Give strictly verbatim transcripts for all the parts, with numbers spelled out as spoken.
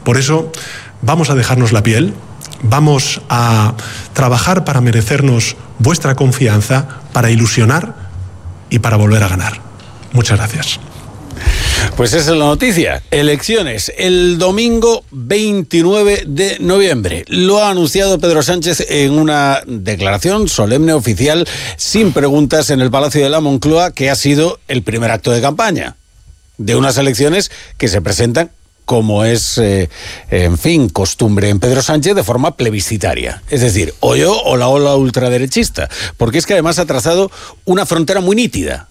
Por eso vamos a dejarnos la piel, vamos a trabajar para merecernos vuestra confianza, para ilusionar y para volver a ganar. Muchas gracias. Pues esa es la noticia. Elecciones el domingo veintinueve de noviembre. Lo ha anunciado Pedro Sánchez en una declaración solemne, oficial, sin preguntas, en el Palacio de la Moncloa, que ha sido el primer acto de campaña de unas elecciones que se presentan, como es, eh, en fin, costumbre en Pedro Sánchez, de forma plebiscitaria. Es decir, o yo o la ola ultraderechista. Porque es que además ha trazado una frontera muy nítida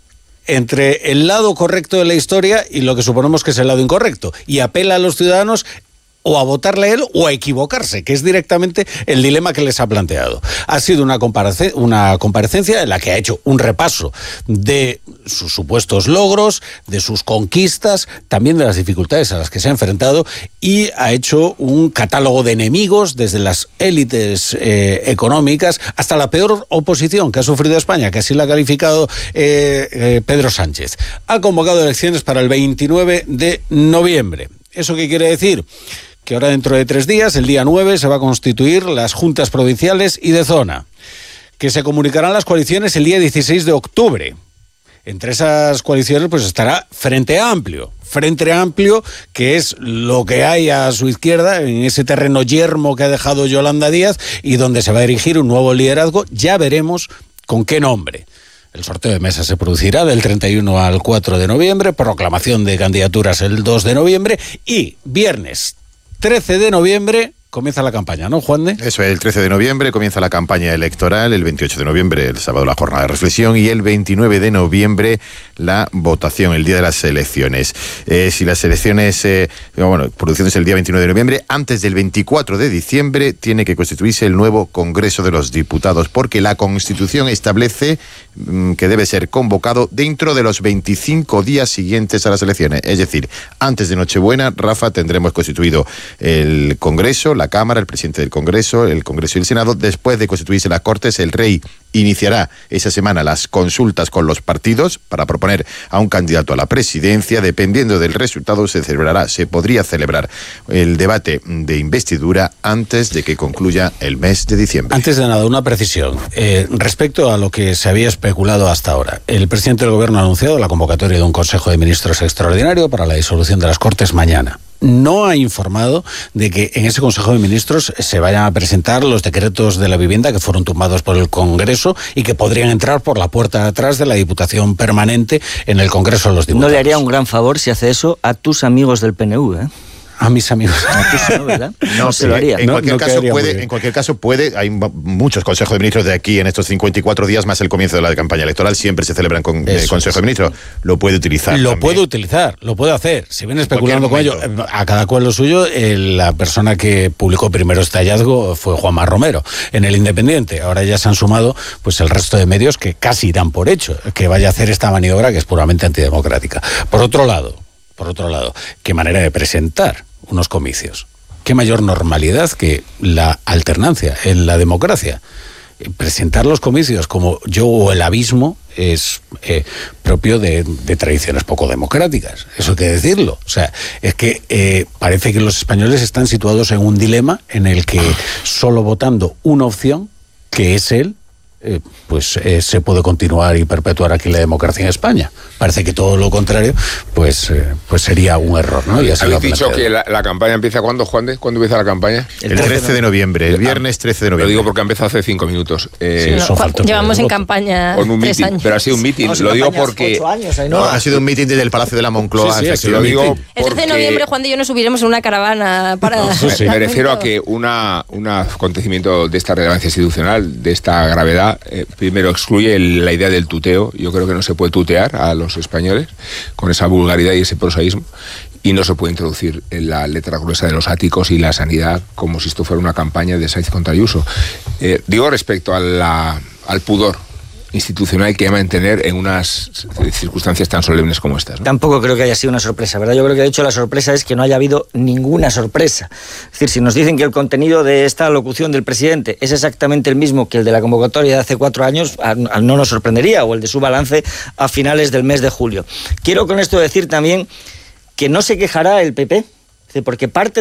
entre el lado correcto de la historia y lo que suponemos que es el lado incorrecto, y apela a los ciudadanos o a votarle a él o a equivocarse, que es directamente el dilema que les ha planteado. Ha sido una, comparece- una comparecencia en la que ha hecho un repaso de sus supuestos logros, de sus conquistas, también de las dificultades a las que se ha enfrentado, y ha hecho un catálogo de enemigos, desde las élites eh, económicas hasta la peor oposición que ha sufrido España, que así la ha calificado eh, eh, Pedro Sánchez. Ha convocado elecciones para el veintinueve de noviembre. ¿Eso qué quiere decir? Que ahora, dentro de tres días, el día nueve, se va a constituir las juntas provinciales y de zona, que se comunicarán las coaliciones el día dieciséis de octubre. Entre esas coaliciones pues estará Frente Amplio. Frente Amplio, que es lo que hay a su izquierda, en ese terreno yermo que ha dejado Yolanda Díaz, y donde se va a erigir un nuevo liderazgo. Ya veremos con qué nombre. El sorteo de mesa se producirá del treinta y uno al cuatro de noviembre, proclamación de candidaturas el dos de noviembre, y viernes trece de noviembre comienza la campaña, ¿no, Juan de? Eso es, el trece de noviembre comienza la campaña electoral, el veintiocho de noviembre, el sábado, la jornada de reflexión, y el veintinueve de noviembre la votación, el día de las elecciones. Eh, si las elecciones, eh, bueno, produciéndose el día veintinueve de noviembre, antes del veinticuatro de diciembre tiene que constituirse el nuevo Congreso de los Diputados, porque la Constitución establece mmm, que debe ser convocado dentro de los veinticinco días siguientes a las elecciones. Es decir, antes de Nochebuena, Rafa, tendremos constituido el Congreso, la Cámara, el presidente del Congreso, el Congreso y el Senado. Después de constituirse las Cortes, el rey iniciará esa semana las consultas con los partidos para proponer a un candidato a la presidencia. Dependiendo del resultado, se celebrará, se podría celebrar el debate de investidura antes de que concluya el mes de diciembre. Antes de nada, una precisión. Eh, respecto a lo que se había especulado hasta ahora, el presidente del Gobierno ha anunciado la convocatoria de un Consejo de Ministros extraordinario para la disolución de las Cortes mañana. No ha informado de que en ese Consejo de Ministros se vayan a presentar los decretos de la vivienda que fueron tumbados por el Congreso y que podrían entrar por la puerta de atrás de la Diputación Permanente en el Congreso de los Diputados. No le haría un gran favor si hace eso a tus amigos del P N V, ¿eh? A mis amigos. No, no, ¿verdad? No, no se lo haría. En, No, cualquier no caso quedaría muy puede, bien. en cualquier caso puede, hay muchos consejos de ministros de aquí en estos cincuenta y cuatro días, más el comienzo de la campaña electoral, siempre se celebran con el Consejo de Ministros. Lo puede utilizar. Lo también. puede utilizar, lo puede hacer. Si viene especulando con ello, momento. a cada cual lo suyo. Eh, la persona que publicó primero este hallazgo fue Juanma Romero, en El Independiente. Ahora ya se han sumado pues el resto de medios que casi dan por hecho que vaya a hacer esta maniobra que es puramente antidemocrática. Por otro lado, por otro lado, qué manera de presentar unos comicios. Qué mayor normalidad que la alternancia en la democracia. Presentar los comicios como yo o el abismo es eh, propio de, de tradiciones poco democráticas. Eso hay que decirlo. O sea, es que eh, parece que los españoles están situados en un dilema en el que solo votando una opción, que es él, Eh, pues eh, se puede continuar y perpetuar aquí la democracia en España. Parece que todo lo contrario pues eh, pues sería un error, ¿no? Y así lo ha ¿Habéis dicho planteado. que la, la campaña empieza cuándo, Juan de? ¿Cuándo empieza la campaña? El trece de noviembre, el viernes trece de Lo noviembre. digo porque ha empezado hace cinco minutos. Eh, Sí, No, son Juan, faltos de llevamos en voto. campaña con un tres mitin, años. pero ha sido un mitin. Lo digo porque... No, ha sido un mitin desde el Palacio de la Moncloa. Sí, sí, ha sido Lo un digo mitin. El trece de porque- noviembre, Juan de y yo nos subiremos en una caravana para... No, sí, sí. Me refiero a que una, un acontecimiento de esta relevancia institucional, de esta gravedad, eh, primero excluye el, la idea del tuteo. Yo creo que no se puede tutear a los españoles con esa vulgaridad y ese prosaísmo, y no se puede introducir en la letra gruesa de los áticos y la sanidad como si esto fuera una campaña de Sáenz contra Ayuso. Eh, digo respecto a la, al pudor institucional que hay que mantener en unas circunstancias tan solemnes como estas, ¿no? Tampoco creo que haya sido una sorpresa, ¿verdad? Yo creo que de hecho la sorpresa es que no haya habido ninguna sorpresa. Es decir, si nos dicen que el contenido de esta locución del presidente es exactamente el mismo que el de la convocatoria de hace cuatro años, a, a no nos sorprendería, o el de su balance a finales del mes de julio. Quiero con esto decir también que no se quejará el P P, porque parte